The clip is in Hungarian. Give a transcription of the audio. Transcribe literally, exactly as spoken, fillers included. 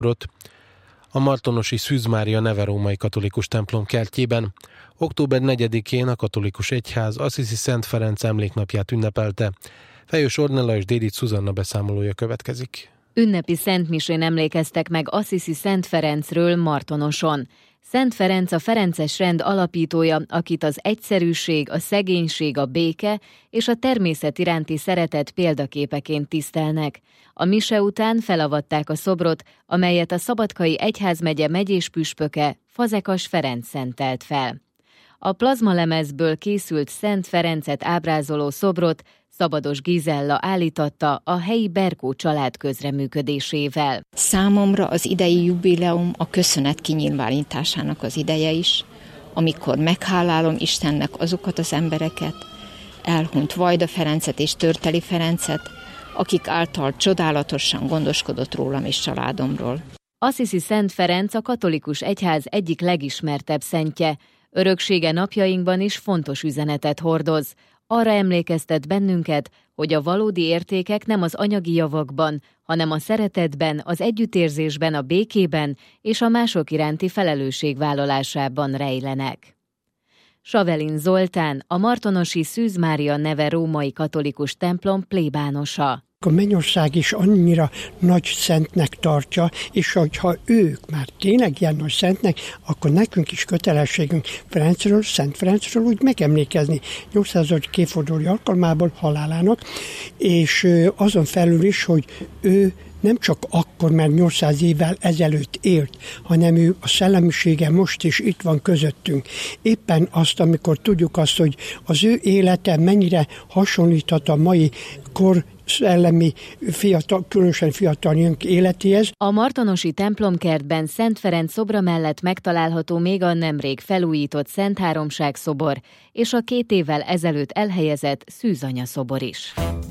a martonosi Szűz Mária neve római katolikus templom kertjében. október negyedikén a katolikus egyház Assisi Szent Ferenc emléknapját ünnepelte. Fejős Ornella és Dédics Szuzanna beszámolója következik. Ünnepi szentmisén emlékeztek meg Assisi Szent Ferencről Martonoson. Szent Ferenc a ferences rend alapítója, akit az egyszerűség, a szegénység, a béke és a természet iránti szeretet példaképeként tisztelnek. A mise után felavatták a szobrot, amelyet a Szabadkai Egyházmegye megyéspüspöke, Fazekas Ferenc szentelt fel. A plazmalemezből készült Szent Ferencet ábrázoló szobrot Szabados Gizella állítatta a helyi Berkó család közreműködésével. Számomra az idei jubileum a köszönet kinyilvánításának az ideje is, amikor meghálálom Istennek azokat az embereket, elhunyt Vajda Ferencet és Törteli Ferencet, akik által csodálatosan gondoskodott rólam és családomról. Assisi Szent Ferenc a katolikus egyház egyik legismertebb szentje. Öröksége napjainkban is fontos üzenetet hordoz. Arra emlékeztet bennünket, hogy a valódi értékek nem az anyagi javakban, hanem a szeretetben, az együttérzésben, a békében és a mások iránti felelősségvállalásában rejlenek. Savelin Zoltán, a martonosi Szűz Mária neve római katolikus templom plébánosa. A mennyország is annyira nagy szentnek tartja, és hogyha ők már tényleg ilyen nagy szentnek, akkor nekünk is kötelességünk Ferencről, Szent Ferencről úgy megemlékezni nyolcszázadik évfordulói alkalmából halálának, és azon felül is, hogy ő nem csak akkor, mert nyolcszáz évvel ezelőtt élt, hanem ő a szellemisége most is itt van közöttünk. Éppen azt, amikor tudjuk azt, hogy az ő élete mennyire hasonlíthat a mai kor szellemi, fiatal, különösen fiataljunk életéhez. A martonosi templomkertben Szent Ferenc szobra mellett megtalálható még a nemrég felújított Szent Háromság szobor és a két évvel ezelőtt elhelyezett Szűzanya szobor is.